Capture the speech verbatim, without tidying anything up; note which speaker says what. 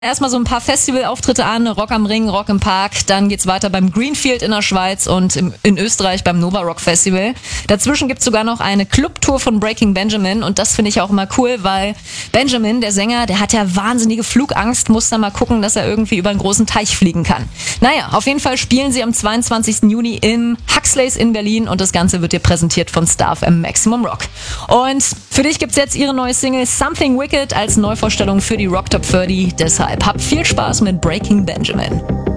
Speaker 1: Erstmal so ein paar Festivalauftritte an, Rock am Ring, Rock im Park, dann geht's weiter beim Greenfield in der Schweiz und im, in Österreich beim Nova Rock Festival. Dazwischen gibt's sogar noch eine Clubtour von Breaking Benjamin und das finde ich auch immer cool, weil Benjamin, der Sänger, der hat ja wahnsinnige Flugangst, muss dann mal gucken, dass er irgendwie über einen großen Teich fliegen kann. Naja, auf jeden Fall spielen sie am zweiundzwanzigsten Juni im Huxleys in Berlin und das Ganze wird dir präsentiert von Star F M Maximum Rock. Und für dich gibt's jetzt ihre neue Single Something Wicked als Neuvorstellung für die Rock Top dreißig, deshalb habt viel Spaß mit Breaking Benjamin.